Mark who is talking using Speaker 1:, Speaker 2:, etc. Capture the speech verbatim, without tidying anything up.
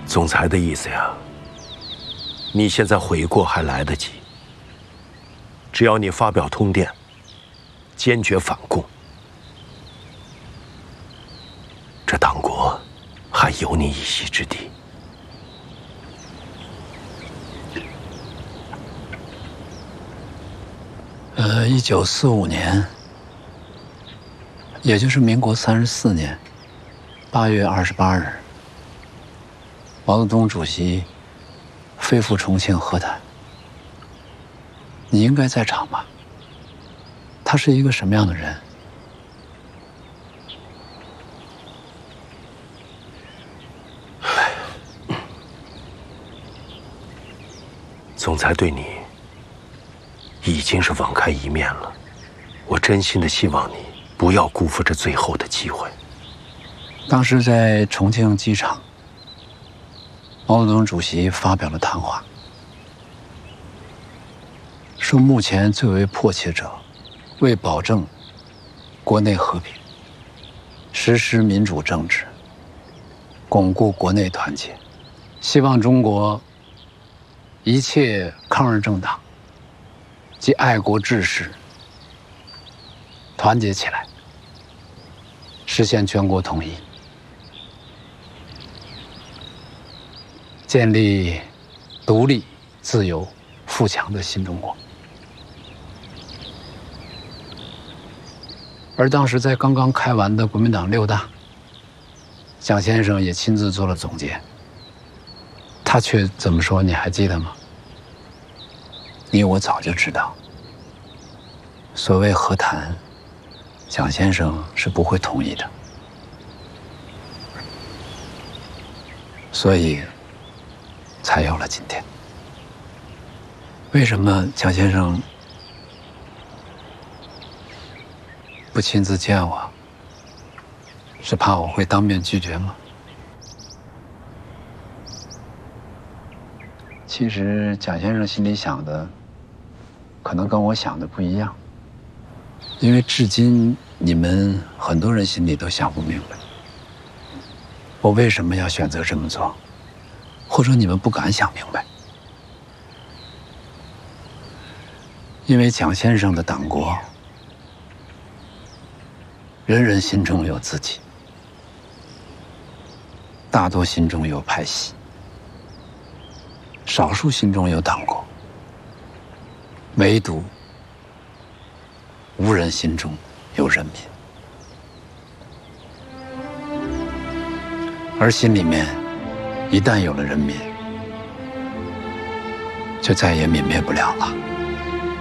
Speaker 1: 总裁的意思呀，你现在悔过还来得及。只要你发表通电，坚决反共，这党国还有你一席之地。
Speaker 2: 呃，一九四五年，也就是民国三十四年八月二十八日，毛泽东主席飞赴重庆和谈。你应该在场吧？他是一个什么样的人？
Speaker 1: 总裁对你已经是网开一面了，我真心的希望你不要辜负这最后的机会。
Speaker 2: 当时在重庆机场，毛泽东主席发表了谈话，说目前最为迫切者，为保证国内和平，实施民主政治，巩固国内团结，希望中国一切抗日政党及爱国志士团结起来，实现全国统一，建立独立、自由、富强的新中国。而当时在刚刚开完的国民党六大，蒋先生也亲自做了总结，他却怎么说？你还记得吗？你我早就知道，所谓和谈，蒋先生是不会同意的，所以才有了今天。为什么蒋先生不亲自见我？是怕我会当面拒绝吗？其实蒋先生心里想的，可能跟我想的不一样，因为至今你们很多人心里都想不明白，我为什么要选择这么做，或者你们不敢想明白。因为蒋先生的党国，人人心中有自己，大多心中有派系，少数心中有党国，唯独无人心中有人民。而心里面一旦有了人民，就再也泯灭不了了。